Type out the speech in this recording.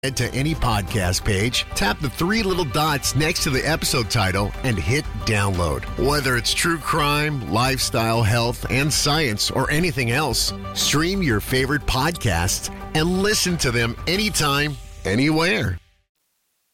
Head to any podcast page, tap the three little dots next to the episode title, and hit download. Whether it's true crime, lifestyle, health, and science, or anything else, stream your favorite podcasts and listen to them anytime, anywhere.